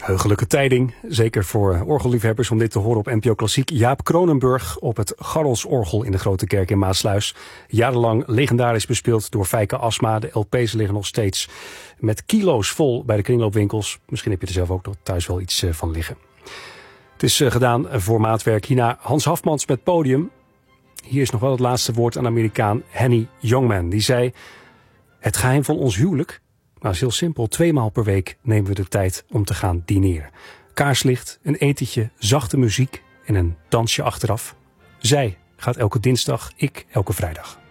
Heugelijke tijding, zeker voor orgelliefhebbers om dit te horen op NPO Klassiek. Jaap Kronenburg op het Garrelsorgel in de Grote Kerk in Maassluis. Jarenlang legendarisch bespeeld door Fijke Asma. De LP's liggen nog steeds met kilo's vol bij de kringloopwinkels. Misschien heb je er zelf ook nog thuis wel iets van liggen. Het is gedaan voor maatwerk. Hierna Hans Hafmans met Podium. Hier is nog wel het laatste woord aan de Amerikaan Henny Youngman. Die zei: het geheim van ons huwelijk, nou, is heel simpel. 2 maal per week nemen we de tijd om te gaan dineren. Kaarslicht, een etentje, zachte muziek en een dansje achteraf. Zij gaat elke dinsdag, ik elke vrijdag.